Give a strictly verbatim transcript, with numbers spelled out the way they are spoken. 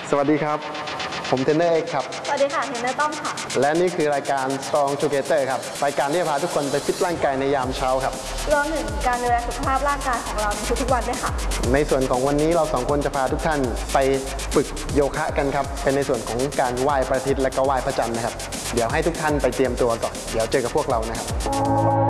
สวัสดีครับผมเทรนเนอร์เอกครับสวัสดีค่ะเทรนเนอร์ต้อมค่ะและนี่คือรายการ Strong Together ครับรายการที่จะพาทุกคนไปฟิตร่างกายในยามเช้าครับรวมถึงการดูแลสุขภาพร่างกายของเราในทุกๆวันด้วยค่ะในส่วนของวันนี้เราสองคนจะพาทุกท่านไปฝึกโยคะกันครับเป็นในส่วนของการไหว้พระอาทิตย์และก็ไหว้พระจันทร์นะครับเดี๋ยวให้ทุกท่านไปเตรียมตัวก่อนเดี๋ยวเจอกับพวกเรานะครับ